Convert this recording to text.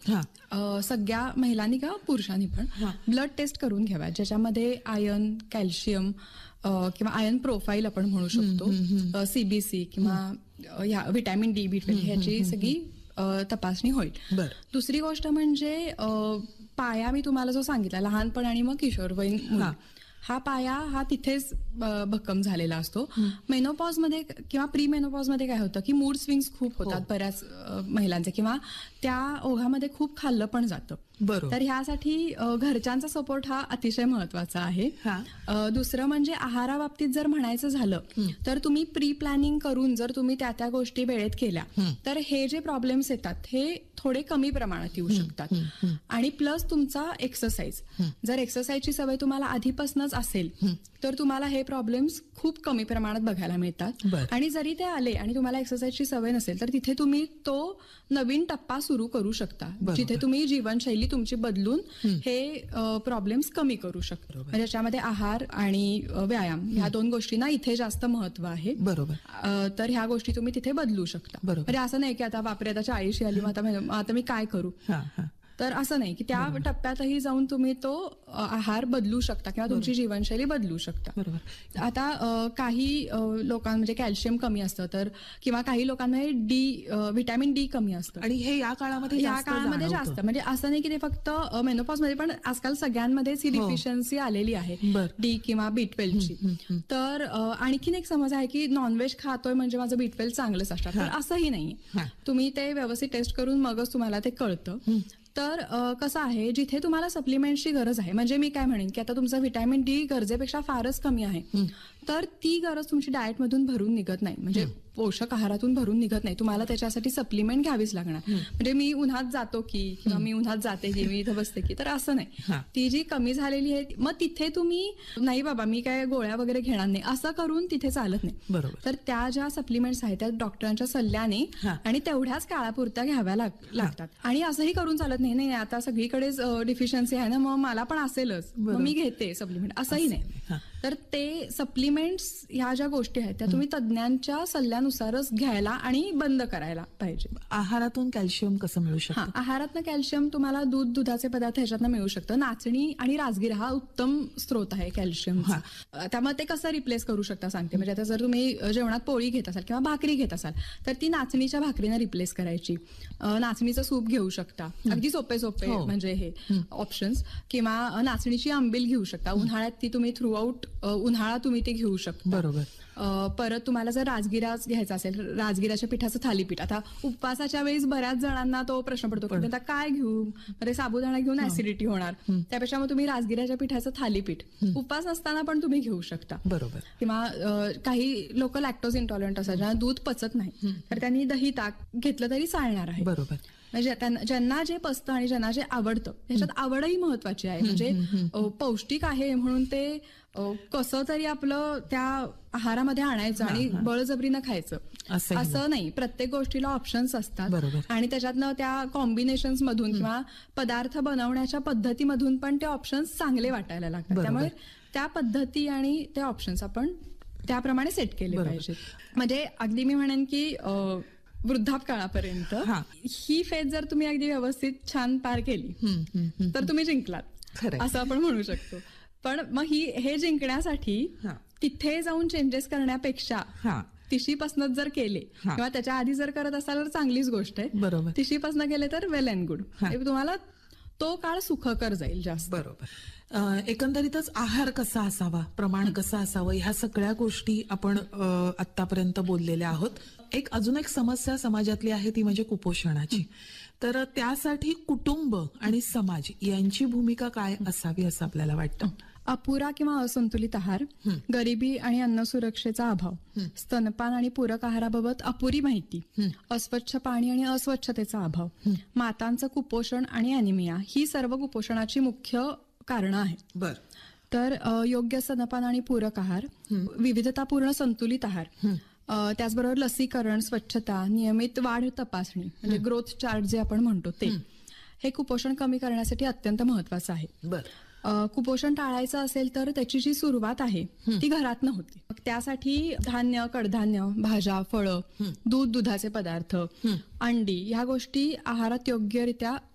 सगळ्या महिलांनी किंवा पुरुषांनी पण ब्लड टेस्ट करून घ्याव्या, ज्याच्यामध्ये आयर्न, कॅल्शियम किंवा आयर्न प्रोफाईल आपण म्हणू शकतो, सीबीसी किंवा व्हिटॅमिन डी, B12 ह्याची सगळी तपासणी होईल. दुसरी गोष्ट म्हणजे पाया मी तुम्हाला जो सांगितला लहानपण आणि मग किशोरवयीन, हा पाया हा तिथेच भक्कम झालेला असतो. मेनोपॉजमध्ये किंवा प्री मेनोपॉजमध्ये काय होतं की मूड स्विंग्स खूप होतात बऱ्याच महिलांचे, किंवा त्या ओघामध्ये खूप खाल्लं पण जातं. तर ह्यासाठी घरच्यांचा सपोर्ट हा अतिशय महत्वाचा आहे. दुसरं म्हणजे आहाराबाबतीत जर म्हणायचं झालं तर तुम्ही प्री प्लॅनिंग करून जर तुम्ही त्या गोष्टी वेळेत केल्या तर हे जे प्रॉब्लेम्स येतात हे थोडे कमी प्रमाणात येऊ शकतात. आणि प्लस तुमचा एक्सरसाइज, जर एक्सरसाइजची सवय तुम्हाला आधीपासूनच असेल तर तुम्हाला हे प्रॉब्लेम्स खूप कमी प्रमाणात बघायला मिळतात. आणि जरी ते आले आणि तुम्हाला एक्सरसाइजची सवय नसेल तर तिथे तुम्ही तो नवीन टप्पा सुरू करू शकता, जिथे तुम्ही जीवनशैली तुमची बदलून हे प्रॉब्लेम्स कमी करू शकता. म्हणजे याच्यामध्ये आहार आणि व्यायाम ह्या दोन गोष्टींना इथे जास्त महत्व आहे. तर ह्या गोष्टी तुम्ही तिथे बदलू शकता. म्हणजे असं नाही की आता बापरे आता 40 आली मग आता मी काय करू, तर असं नाही की त्या टप्प्यातही जाऊन तुम्ही तो आहार बदलू शकता किंवा तुमची जीवनशैली बदलू शकता. आता काही लोकांना म्हणजे कॅल्शियम कमी असतं तर, किंवा काही लोकांमध्ये व्हिटॅमिन डी कमी असतं आणि हे या काळामध्ये जास्त, म्हणजे असं नाही की ते फक्त मेनोपॉजमध्ये, पण आजकाल सगळ्यांमध्येच ही डिफिशियन्सी आलेली आहे डी किंवा B12ची. तर आणखीन एक समज आहे की नॉनव्हेज खातोय म्हणजे माझं B12 चांगलंच असतात, तर असंही नाहीये. तुम्ही ते व्यवस्थित टेस्ट करून मगच तुम्हाला ते कळतं. तर कसं आहे, जिथे तुम्हाला सप्लिमेंटची गरज आहे, म्हणजे मी काय म्हणेन की आता तुमचं व्हिटॅमिन डी गरजेपेक्षा फारच कमी आहे, तर ती गरज तुमची डाएटमधून भरून निघत नाही, म्हणजे पोषक आहारातून भरून निघत नाही. तुम्हाला त्याच्यासाठी सप्लिमेंट घ्यावीच लागणार. म्हणजे मी उन्हात जातो की, किंवा मी उन्हात जाते की, मी इथं बसते की, तर असं नाही. ती जी कमी झालेली आहे मग तिथे तुम्ही नाही बाबा मी काय गोळ्या वगैरे घेणार नाही असं करून तिथे चालत नाही. तर त्या ज्या सप्लिमेंट्स आहेत त्या डॉक्टरांच्या सल्ल्याने आणि तेवढ्याच काळापुरत्या घ्याव्या लागतात. आणि असंही करून चालत नाही आता सगळीकडेच डिफिशियन्सी आहे ना, मग मला पण असेलच मग मी घेते सप्लिमेंट, असंही नाही. तर ते सप्लिमेंट्स ह्या ज्या गोष्टी आहेत त्या तुम्ही तज्ञांच्या सल्ल्यानुसारच घ्यायला आणि बंद करायला पाहिजे. आहारातून कॅल्शियम कसं मिळू शकतं? आहारातनं कॅल्शियम तुम्हाला दुधाचे पदार्थ ह्याच्यातनं मिळू शकतं. नाचणी आणि राजगिरा हा उत्तम स्रोत आहे कॅल्शियमचा. त्यामुळे ते कसं रिप्लेस करू शकता सांगते. म्हणजे आता जर तुम्ही जेवणात पोळी घेत असाल किंवा भाकरी घेत असाल तर ती नाचणीच्या भाकरीनं रिप्लेस करायची. नाचणीचं सूप घेऊ शकता, अगदी सोपे म्हणजे हे ऑप्शन्स. किंवा नाचणीची आंबील घेऊ शकता, उन्हाळ्यात ती तुम्ही थ्रू आउट उन्हाळा तुम्ही ते घेऊ शकता. परत तुम्हाला जर राजगिराच घ्यायचा असेल, राजगिराच्या पिठाचं थालीपीठ. आता उपवासाच्या वेळेस बऱ्याच जणांना तो प्रश्न पडतो की आता काय घेऊ, म्हणजे साबुदाणा घेऊन ऍसिडिटी होणार, त्यापेक्षा मग तुम्ही राजगिराच्या पिठाचं थालीपीठ उपवास असताना पण तुम्ही घेऊ शकता. किंवा काही लोक लॅक्टोज इंटॉलरंट असतात, ज्यांना दूध पचत नाही, तर त्यांनी दही ताक घेतलं तरी चालणार आहे. म्हणजे ज्यांना जे पचतं आणि ज्यांना जे आवडतं ह्याच्यात आवडही महत्वाची आहे. म्हणजे पौष्टिक आहे म्हणून ते कसं तरी आपलं त्या आहारामध्ये आणायचं आणि बळजबरीनं खायचं असं नाही. प्रत्येक गोष्टीला ऑप्शन्स असतात आणि त्याच्यातनं त्या कॉम्बिनेशन्स मधून किंवा पदार्थ बनवण्याच्या पद्धतीमधून पण ते ऑप्शन्स चांगले वाटायला लागतात. त्यामुळे त्या पद्धती आणि ते ऑप्शन्स आपण त्याप्रमाणे सेट केले पाहिजेत. म्हणजे अगदी मी म्हणेन की वृद्धापकाळापर्यंत ही फेज जर तुम्ही अगदी व्यवस्थित छान पार केली तर तुम्ही जिंकलात असं आपण म्हणू शकतो. पण मग हे जिंकण्यासाठी तिथे जाऊन चेंजेस करण्यापेक्षा 30पासूनच जर केले किंवा त्याच्या आधी जर करत असाल तर चांगलीच गोष्ट आहे. 30पासून केले तर वेल अँड गुड, तुम्हाला तो काळ सुखकर जाईल जास्त. एकंदरीतच आहार कसा असावा, प्रमाण कसं असावं, ह्या सगळ्या गोष्टी आपण आतापर्यंत बोललेल्या आहोत. अजून एक समस्या समाजातली आहे ती म्हणजे कुपोषणाची. तर त्यासाठी कुटुंब आणि समाज यांची भूमिका काय असावी असं आपल्याला वाटतं? अपुरा किंवा असंतुलित आहार, गरिबी आणि अन्न सुरक्षेचा अभाव, स्तनपान आणि पूरक आहाराबाबत अपुरी माहिती, अस्वच्छ पाणी आणि अस्वच्छतेचा अभाव, मातांचं कुपोषण आणि अॅनिमिया ही सर्व कुपोषणाची मुख्य कारणं आहेत. तर योग्य स्तनपान आणि पूरक आहार, विविधतापूर्ण संतुलित आहार, त्याचबरोबर लसीकरण, स्वच्छता, नियमित वाढ तपासणी म्हणजे ग्रोथ चार्ट जे आपण म्हणतो ते, हे कुपोषण कमी करण्यासाठी अत्यंत महत्वाचं आहे. कुपोषण टाळायचं असेल तर त्याची जी सुरुवात आहे ती घरातनं होते. त्यासाठी धान्य, कडधान्य, भाज्या, फळं, दुधाचे पदार्थ, अंडी ह्या गोष्टी आहारात योग्यरित्या